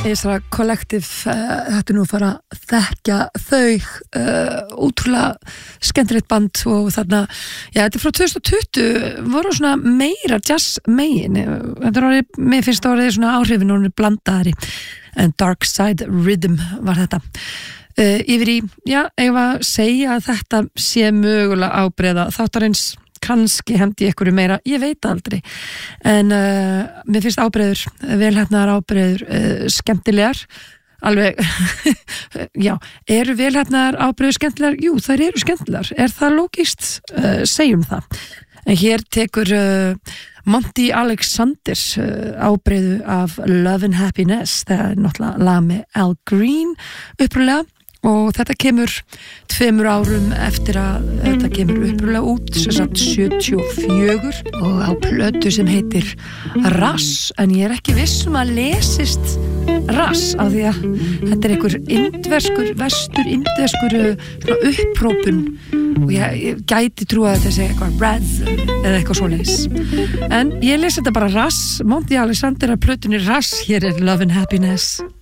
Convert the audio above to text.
Þessara kollektiv, þetta nú fara að þekkja þau ótrúlega skemmtilegt band og þarna, já, þetta frá 2020 voru svona meira jazz megin, þetta orðið, mér finnst orðið svona áhrifin orðið blandaðari en Dark Side Rhythm var þetta yfir í, já, ég var að segja að þetta sé mögulega ábreiða þáttarins kannski hendi ykkur meira, ég veit aldrei en mér finnst ábreiður velhæfnaðar ábreiður skemmtilegar alveg já, eru velhæfnaðar ábreiður skemmtilegar? Jú, þær eru skemmtilegar, er það lógist? Segjum það en hér tekur Monty Alexander ábreiðu af Love and Happiness, það er náttúrulega lag með Al Green upprúlega og þetta kemur 2 árum eftir að þetta kemur upprúlega út sem sagt 74 og á plötu sem heitir Rass, en ég er ekki viss að lesist Rass af því að þetta er einhver vestur-indverskur svona upprópun og ég gæti trúa að þetta sé eitthvað Razz eða eitthvað svoleiðis en ég lesi þetta bara Rass, Monty Alexander að plötunni Rass, hér er Love and Happiness